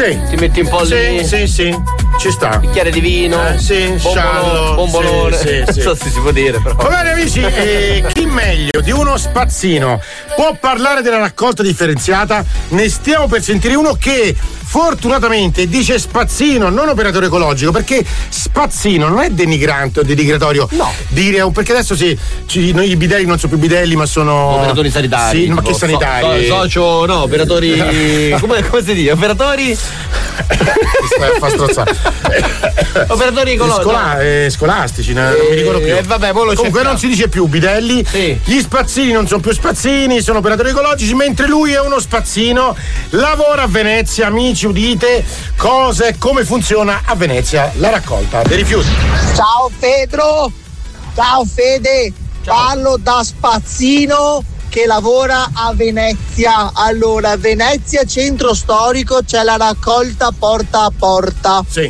Sì. Ti metti un po' lì. Sì. Ci sta. Bicchiere di vino. Sì, sciallo. Bombolone. Sì. Non so se si può dire, però. Va bene, amici, chi meglio di uno spazzino può parlare della raccolta differenziata? Ne stiamo per sentire uno che fortunatamente dice spazzino, non operatore ecologico, perché spazzino non è denigrante o denigratorio. No. Dire, perché adesso noi i bidelli non sono più bidelli, ma sono operatori sanitari. Sì, ma che sanitari? Operatori. come si dice? Operatori? Fa strozzare. Operatori ecologici. Scolastici, non mi ricordo più. Vabbè, comunque non si dice più bidelli. Sì. Gli spazzini non sono più spazzini, sono operatori ecologici, mentre lui è uno spazzino, lavora a Venezia. Amici, udite cosa e come funziona a Venezia la raccolta dei rifiuti. Ciao Pedro, ciao Fede, parlo da spazzino che lavora a Venezia. Allora, Venezia centro storico c'è la raccolta porta a porta. Sì.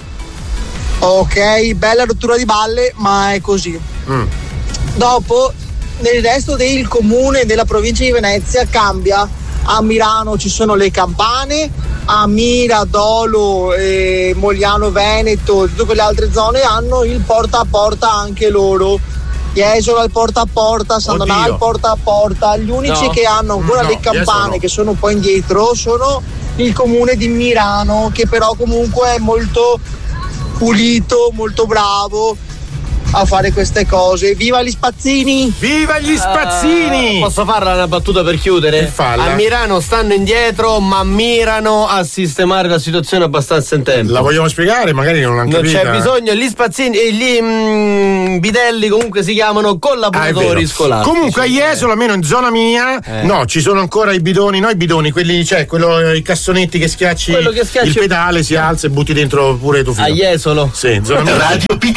Ok, bella rottura di balle, ma è così. Dopo, nel resto del comune della provincia di Venezia cambia. A Milano ci sono le campane, a Mira, Dolo, Mogliano Veneto, tutte quelle altre zone hanno il porta a porta anche loro. Jesolo al porta a porta, San Donato al porta a porta. Gli unici che hanno ancora le campane che sono un po' indietro sono il comune di Milano, che però comunque è molto pulito, molto bravo a fare queste cose. Viva gli spazzini! Viva gli spazzini! Posso farla una battuta per chiudere? Falla. A Milano stanno indietro, ma mirano a sistemare la situazione abbastanza in tempo. La vogliamo spiegare? Magari non l'hanno capita. Non c'è bisogno, gli spazzini e gli bidelli comunque si chiamano collaboratori scolastici. Comunque a Jesolo, almeno in zona mia, no, ci sono ancora i bidoni, no i bidoni, quelli, i cassonetti che schiacci, il pedale, si alza e butti dentro pure tu. A Jesolo? Sì, in zona mia. Radio